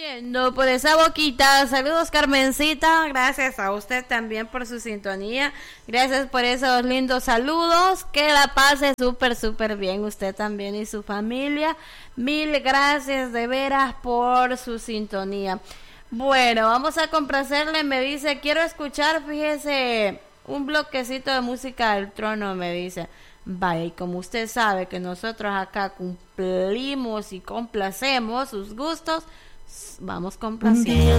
No por esa boquita. Saludos, Carmencita. Gracias a usted también por su sintonía. Gracias por esos lindos saludos. Que la pase súper bien usted también y su familia. Mil gracias de veras por su sintonía. Bueno, vamos a complacerle. Me dice, quiero escuchar, fíjese, un bloquecito de música del trono, me dice. Vaya, y como usted sabe que nosotros acá cumplimos y complacemos sus gustos, vamos complaciendo.